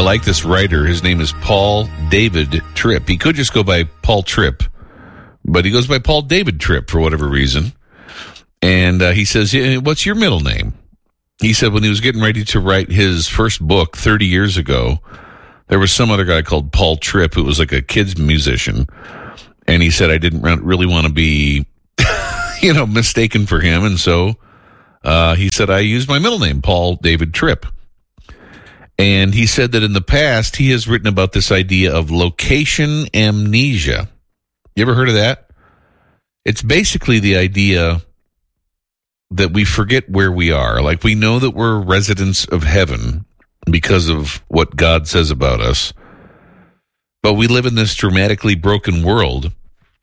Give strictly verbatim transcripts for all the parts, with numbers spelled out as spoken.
like this writer. His name is Paul David Tripp. He could just go by Paul Tripp, but he goes by Paul David Tripp for whatever reason. And uh, he says, yeah, what's your middle name? He said when he was getting ready to write his first book thirty years ago, there was some other guy called Paul Tripp who was like a kid's musician. And he said, I didn't really want to be, you know, mistaken for him. And so uh, he said, I used my middle name, Paul David Tripp. And he said that in the past, he has written about this idea of location amnesia. You ever heard of that? It's basically the idea that we forget where we are. Like, we know that we're residents of heaven because of what God says about us. But we live in this dramatically broken world.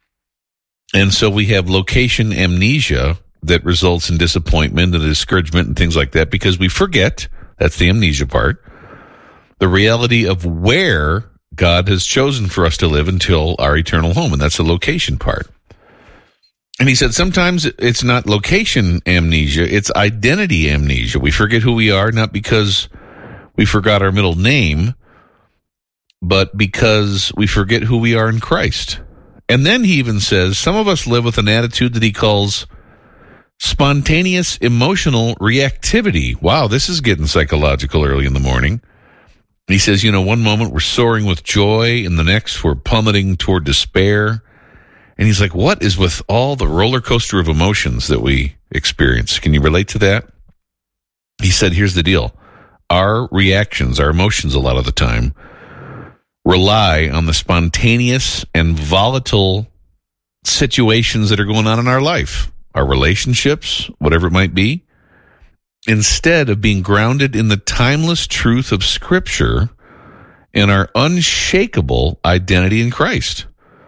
And so we have location amnesia that results in disappointment and discouragement and things like that because we forget, that's the amnesia part, the reality of where God has chosen for us to live until our eternal home. And that's the location part. And he said sometimes it's not location amnesia, it's identity amnesia. We forget who we are, not because we forgot our middle name, but because we forget who we are in Christ. And then he even says some of us live with an attitude that he calls spontaneous emotional reactivity. Wow, this is getting psychological early in the morning. He says, you know, one moment we're soaring with joy, and the next we're plummeting toward despair. And he's like, what is with all the roller coaster of emotions that we experience? Can you relate to that? He said, here's the deal. Our reactions, our emotions a lot of the time, rely on the spontaneous and volatile situations that are going on in our life, our relationships, whatever it might be, instead of being grounded in the timeless truth of Scripture and our unshakable identity in Christ.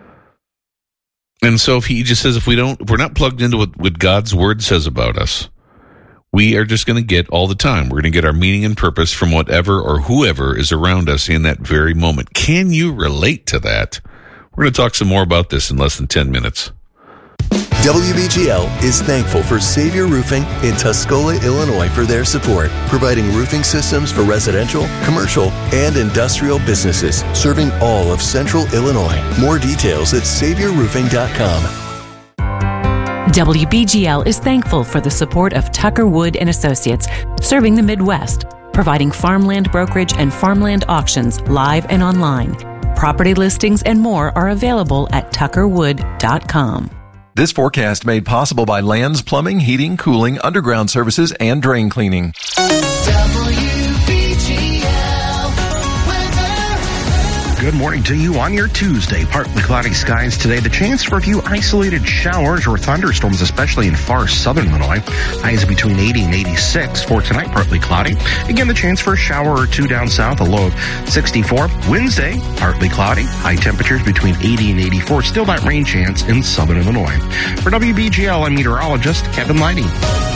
And so if he just says, if we don't, if we're not plugged into what, what God's word says about us, we are just going to get all the time. We're going to get our meaning and purpose from whatever or whoever is around us in that very moment. Can you relate to that? We're going to talk some more about this in less than ten minutes. W B G L is thankful for Savior Roofing in Tuscola, Illinois for their support, providing roofing systems for residential, commercial, and industrial businesses, serving all of Central Illinois. More details at savior roofing dot com. W B G L is thankful for the support of Tucker Wood and Associates, serving the Midwest, providing farmland brokerage and farmland auctions live and online. Property listings and more are available at tucker wood dot com. This forecast made possible by Lands Plumbing, Heating, Cooling, Underground Services, and Drain Cleaning. Good morning to you on your Tuesday. Partly cloudy skies today. The chance for a few isolated showers or thunderstorms, especially in far southern Illinois. Highs between eighty and eighty-six for tonight, partly cloudy. Again, the chance for a shower or two down south, a low of sixty-four. Wednesday, partly cloudy. High temperatures between eighty and eighty-four. Still that rain chance in southern Illinois. For W B G L, I'm meteorologist Kevin Lighting.